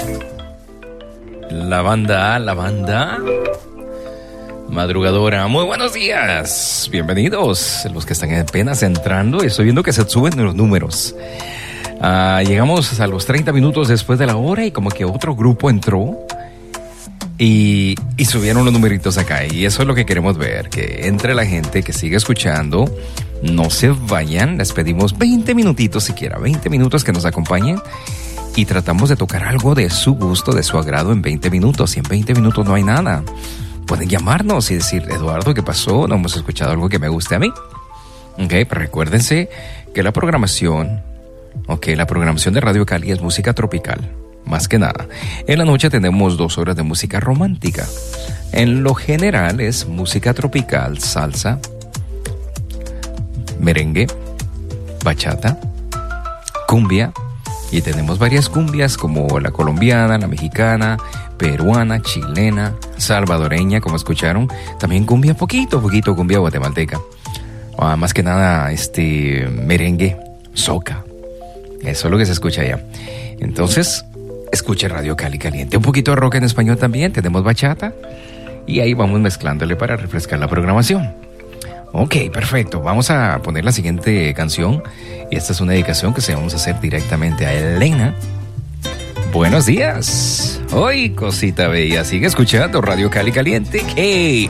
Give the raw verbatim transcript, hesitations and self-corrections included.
La banda, la banda madrugadora. Muy buenos días. Bienvenidos. Los que están apenas entrando. Estoy viendo que se suben los números. Uh, llegamos a los treinta minutos después de la hora y como que otro grupo entró y, y subieron los numeritos acá. Y eso es lo que queremos ver. Que entre la gente que sigue escuchando. No se vayan. Les pedimos veinte minutitos siquiera. veinte minutos que nos acompañen. Y tratamos de tocar algo de su gusto, de su agrado en veinte minutos. Y en veinte minutos no hay nada. Pueden llamarnos y decir, Eduardo, ¿qué pasó? No hemos escuchado algo que me guste a mí. Ok, pero recuérdense que la programación, ok, la programación de Radio Cali es música tropical. Más que nada. En la noche tenemos dos horas de música romántica. En lo general es música tropical, salsa, merengue, bachata, cumbia. Y tenemos varias cumbias como la colombiana, la mexicana, peruana, chilena, salvadoreña, como escucharon. También cumbia, poquito, poquito, cumbia guatemalteca. Ah, más que nada, este, merengue, soca. Eso es lo que se escucha allá. Entonces, escuche Radio Cali Caliente. Un poquito de rock en español también. Tenemos bachata. Y ahí vamos mezclándole para refrescar la programación. Ok, perfecto. Vamos a poner la siguiente canción. Y esta es una dedicación que se vamos a hacer directamente a Elena. Buenos días. Hoy, cosita bella. Sigue escuchando Radio Cali Caliente. Hey.